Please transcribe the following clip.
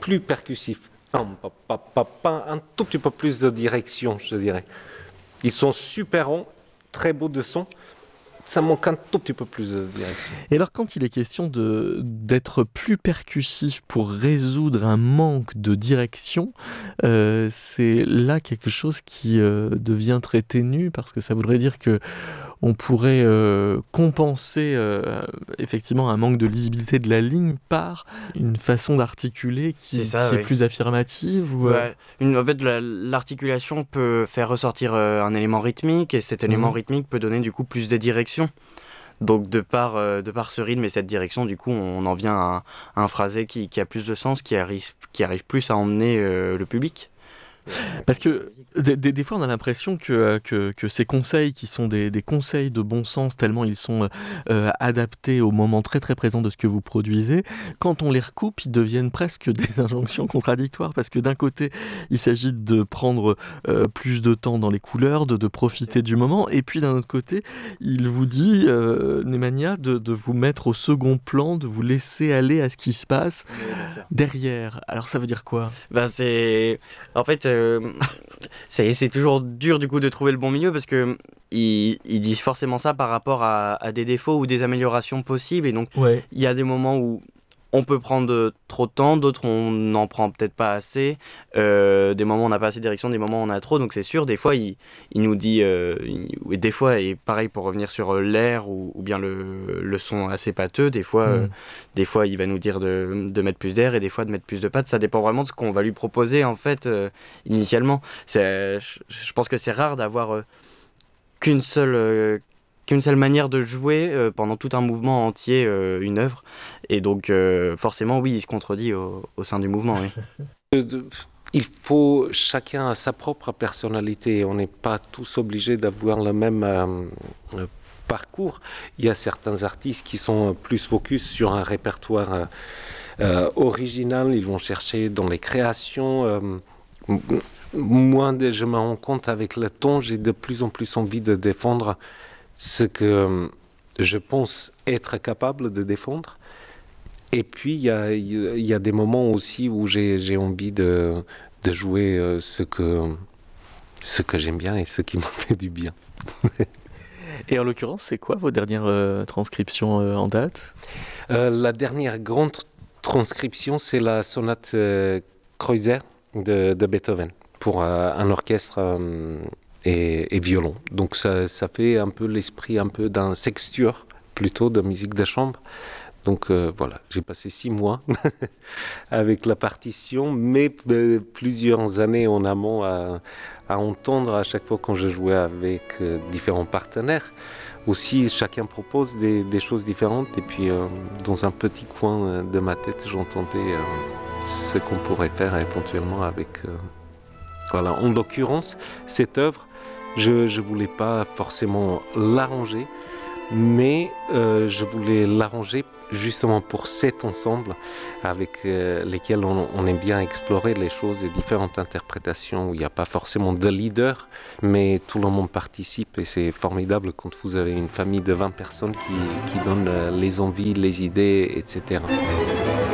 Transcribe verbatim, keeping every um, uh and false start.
plus percussif. Non, pas, pas, pas, pas un tout petit peu plus de direction, je dirais. Ils sont super ronds, très beaux de son. Ça manque un tout petit peu plus de direction. Et alors, quand il est question de, d'être plus percussif pour résoudre un manque de direction, euh, c'est là quelque chose qui euh, devient très ténu, parce que ça voudrait dire que on pourrait euh, compenser euh, effectivement un manque de lisibilité de la ligne par une façon d'articuler C'est qui, ça, qui est oui. plus affirmative ou, euh, Ouais, une, en fait, la- l'articulation peut faire ressortir euh, un élément rythmique et cet élément Mhm. rythmique peut donner du coup plus de direction. Donc de par, euh, de par ce rythme et cette direction, du coup, on en vient à, un- à un phrasé qui, qui a plus de sens, qui arrive, qui arrive plus à emmener euh, le public. Parce que des, des- des fois, on a l'impression que, euh, que, que ces conseils, qui sont des, des conseils de bon sens, tellement ils sont euh, euh, adaptés au moment très très présent de ce que vous produisez, quand on les recoupe, ils deviennent presque des injonctions contradictoires. Parce que d'un côté, il s'agit de prendre euh, plus de temps dans les couleurs, de, de profiter du moment, et puis d'un autre côté, il vous dit, euh, Nemanja, de, de vous mettre au second plan, de vous laisser aller à ce qui se passe derrière. Alors ça veut dire quoi ? Ben c'est... En fait, euh, c'est, c'est toujours dur du coup de trouver le bon milieu parce que ils, ils disent forcément ça par rapport à, à des défauts ou des améliorations possibles. Et donc, Ouais. il y a des moments où on peut prendre de- trop de temps, d'autres on n'en prend peut-être pas assez. Euh, des moments où on n'a pas assez de direction, des moments où on a trop. Donc c'est sûr, des fois il, il nous dit, euh, il- et des fois, et pareil pour revenir sur euh, l'air ou, ou bien le, le son assez pâteux, des fois, euh, Mm. des fois il va nous dire de, de mettre plus d'air et des fois de mettre plus de pâte. Ça dépend vraiment de ce qu'on va lui proposer en fait euh, initialement. C'est, je, je pense que c'est rare d'avoir euh, qu'une seule... euh, qu'une seule manière de jouer euh, pendant tout un mouvement entier, euh, une œuvre. Et donc, euh, forcément, oui, il se contredit au, au sein du mouvement, oui. De- de- Il faut, chacun a sa propre personnalité. On n'est pas tous obligés d'avoir le même euh, euh, parcours. Il y a certains artistes qui sont plus focus sur un répertoire euh, euh, original. Ils vont chercher dans les créations. euh, m- m- moi, de- je me rends compte avec le temps, j'ai de plus en plus envie de défendre ce que euh, je pense être capable de défendre. Et puis, il y a, il y a des moments aussi où j'ai, j'ai envie de, de jouer euh, ce que, ce que j'aime bien et ce qui me fait du bien. Et en l'occurrence, c'est quoi vos dernières euh, transcriptions euh, en date ? Euh, la dernière grande transcription, c'est la sonate euh, Kreutzer de, de Beethoven pour euh, un orchestre euh, et, et violon. Donc ça, ça fait un peu l'esprit un peu d'un sextuor plutôt de musique de chambre. Donc euh, voilà, j'ai passé six mois avec la partition, mais euh, plusieurs années en amont à, à entendre à chaque fois quand je jouais avec euh, différents partenaires. Aussi, chacun propose des, des choses différentes et puis euh, dans un petit coin euh, de ma tête, j'entendais euh, ce qu'on pourrait faire éventuellement avec... euh, voilà, en l'occurrence, cette œuvre, je ne voulais pas forcément l'arranger, mais euh, je voulais l'arranger justement pour cet ensemble avec euh, lesquels on, on aime bien explorer les choses et différentes interprétations où il n'y a pas forcément de leader, mais tout le monde participe et c'est formidable quand vous avez une famille de vingt personnes qui, qui donnent euh, les envies, les idées, et cetera.